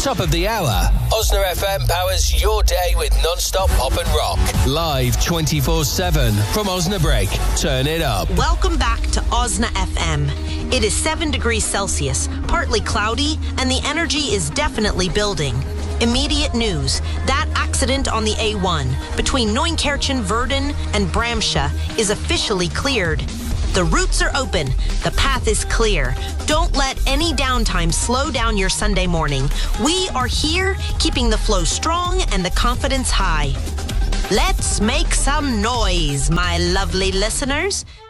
Top of the hour, Osna FM powers your day with non-stop pop and rock. Live 24/7 from Osnabrück. Turn it up. Welcome back to Osna FM. It is 7 degrees Celsius, partly cloudy, and the energy is definitely building. Immediate news. That accident on the A1 between Neunkirchen, Verden, and Bramsche is officially cleared. The routes are open. The path is clear. Don't let any downtime slow down your Sunday morning. We are here, keeping the flow strong and the confidence high. Let's make some noise, my lovely listeners.